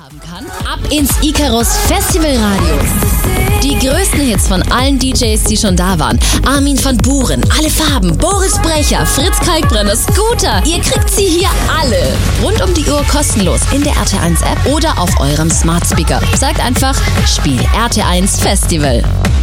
haben kann? Ab ins Icarus Festivalradio. Die größten Hits von allen DJs, die schon da waren. Armin van Buuren, Alle Farben, Boris Brecher, Fritz Kalkbrenner, Scooter. Ihr kriegt sie hier alle. Rund um die Uhr kostenlos in der RT1 App oder auf eurem Smart Speaker. Sagt einfach, Spiel RT1 Festival.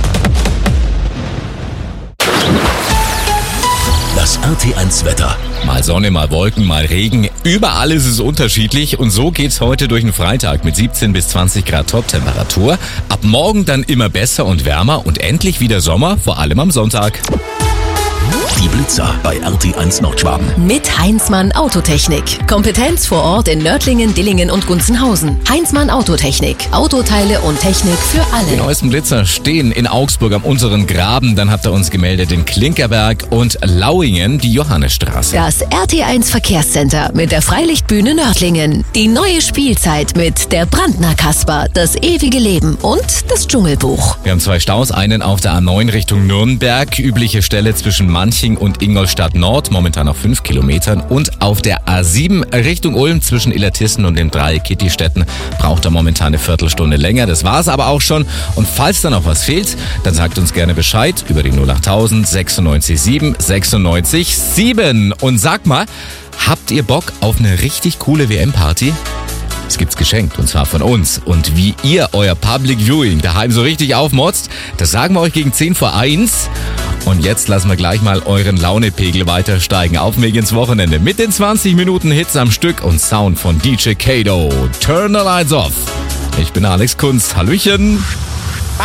Das RT1 Wetter. Mal Sonne, mal Wolken, mal Regen. Überall ist es unterschiedlich und so geht's heute durch den Freitag mit 17 bis 20 Grad Top-Temperatur. Ab morgen dann immer besser und wärmer und endlich wieder Sommer, vor allem am Sonntag. Die Blitzer bei RT1 Nordschwaben. Mit Heinzmann Autotechnik. Kompetenz vor Ort in Nördlingen, Dillingen und Gunzenhausen. Heinzmann Autotechnik. Autoteile und Technik für alle. Die neuesten Blitzer stehen in Augsburg am unteren Graben. Dann habt ihr uns gemeldet in Klinkerberg und Lauingen die Johannesstraße. Das RT1 Verkehrscenter mit der Freilichtbühne Nördlingen. Die neue Spielzeit mit der Brandner Kasper, das ewige Leben und das Dschungelbuch. Wir haben 2 Staus, einen auf der A9 Richtung Nürnberg. Übliche Stelle zwischen Manching und Ingolstadt Nord, momentan auf 5 Kilometern. Und auf der A7 Richtung Ulm zwischen Illertissen und den 3 Kittistädten braucht er momentan eine Viertelstunde länger. Das war's aber auch schon. Und falls da noch was fehlt, dann sagt uns gerne Bescheid über die 08000 96 7 96 7. Und sag mal, habt ihr Bock auf eine richtig coole WM-Party? Es gibt's geschenkt, und zwar von uns. Und wie ihr euer Public Viewing daheim so richtig aufmotzt, das sagen wir euch gegen 10 vor 1. Und jetzt lassen wir gleich mal euren Launepegel weiter steigen. Auf Weg ins Wochenende mit den 20 Minuten Hits am Stück und Sound von DJ Kato. Turn the lights off. Ich bin Alex Kunz. Hallöchen.